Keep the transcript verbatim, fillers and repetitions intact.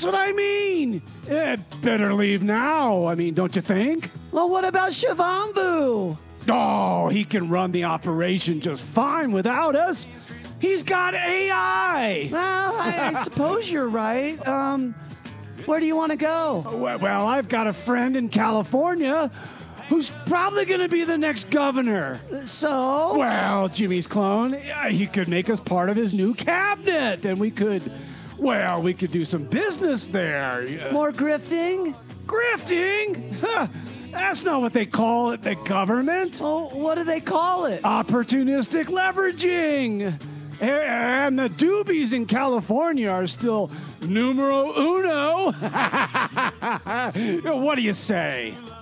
what I mean. Eh, better leave now. I mean, don't you think? Well, what about Shivambu? Oh, he can run the operation just fine without us. He's got A I. Well, I, I suppose you're right. Um, where do you want to go? Well, well, I've got a friend in California who's probably going to be the next governor. So? Well, Jimmy's clone, uh, he could make us part of his new cabinet, and we could, well, we could do some business there. Uh, More grifting? grifting? Huh, that's not what they call it, the government. Oh, what do they call it? Opportunistic leveraging. And the doobies in California are still numero uno. What do you say?